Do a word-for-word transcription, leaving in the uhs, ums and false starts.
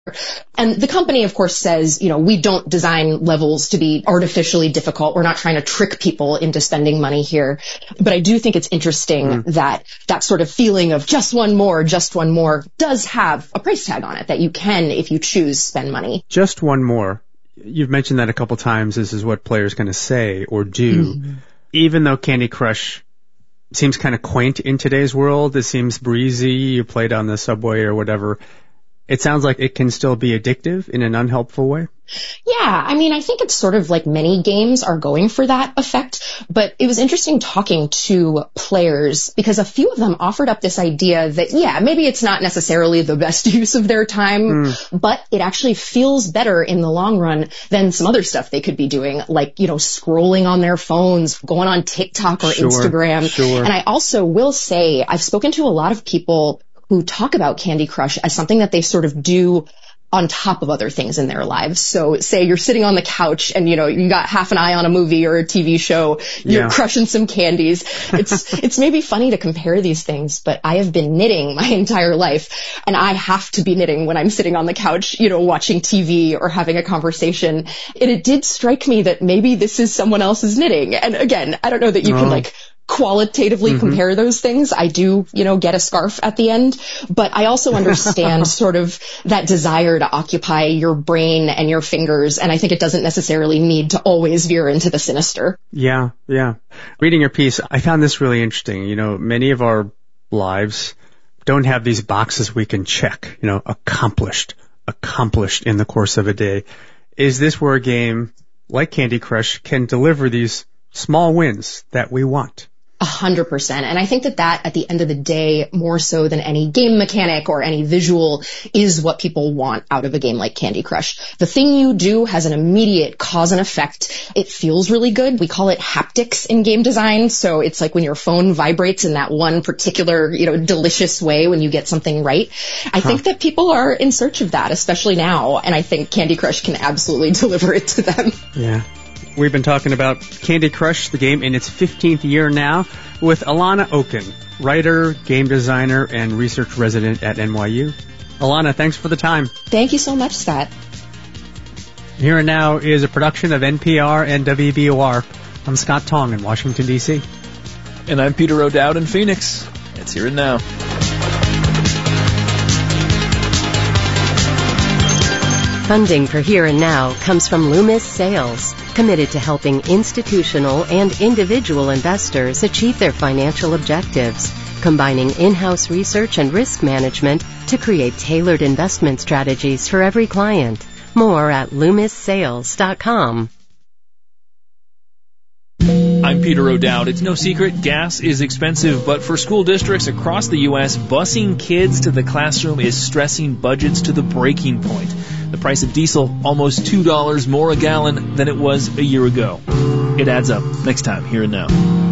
And the company, of course, says, you know, we don't design levels to be artificially difficult. We're not trying to trick people into spending money here. But I do think it's interesting mm. that that sort of feeling of just one more, just one more does have a price tag on it that you can, if you choose, spend money. Just one more. You've mentioned that a couple times. This is what players going to say or do. Mm-hmm. Even though Candy Crush seems kind of quaint in today's world, it seems breezy, you play it on the subway or whatever, it sounds like it can still be addictive in an unhelpful way. Yeah, I mean, I think it's sort of like many games are going for that effect, but it was interesting talking to players because a few of them offered up this idea that, yeah, maybe it's not necessarily the best use of their time, mm. but it actually feels better in the long run than some other stuff they could be doing, like, you know, scrolling on their phones, going on TikTok or sure, Instagram. Sure. And I also will say, I've spoken to a lot of people who talk about Candy Crush as something that they sort of do on top of other things in their lives. So say you're sitting on the couch and, you know, you got half an eye on a movie or a T V show, you're yeah. crushing some candies. It's, it's maybe funny to compare these things, but I have been knitting my entire life and I have to be knitting when I'm sitting on the couch, you know, watching T V or having a conversation. And it did strike me that maybe this is someone else's knitting. And again, I don't know that you oh. can like qualitatively mm-hmm. compare those things. I do, you know, get a scarf at the end, but I also understand sort of that desire to occupy your brain and your fingers, and I think it doesn't necessarily need to always veer into the sinister. Yeah, yeah. Reading your piece, I found this really interesting. You know, many of our lives don't have these boxes we can check, you know, accomplished, accomplished in the course of a day. Is this where a game like Candy Crush can deliver these small wins that we want? A hundred percent. And I think that that at the end of the day, more so than any game mechanic or any visual, is what people want out of a game like Candy Crush. The thing you do has an immediate cause and effect. It feels really good. We call it haptics in game design. So it's like when your phone vibrates in that one particular, you know, delicious way when you get something right. I huh. think that people are in search of that, especially now. And I think Candy Crush can absolutely deliver it to them. Yeah. We've been talking about Candy Crush, the game in its fifteenth year now, with Alana Okun, writer, game designer, and research resident at N Y U. Alana, thanks for the time. Thank you so much, Scott. Here and Now is a production of N P R and W B O R. I'm Scott Tong in Washington, D C And I'm Peter O'Dowd in Phoenix. It's Here and Now. Funding for Here and Now comes from Loomis Sales, committed to helping institutional and individual investors achieve their financial objectives, combining in-house research and risk management to create tailored investment strategies for every client. More at loomis sales dot com. I'm Peter O'Dowd. It's no secret gas is expensive, but for school districts across the U S, busing kids to the classroom is stressing budgets to the breaking point. The price of diesel, almost two dollars more a gallon than it was a year ago. It adds up. Next time, Here and Now.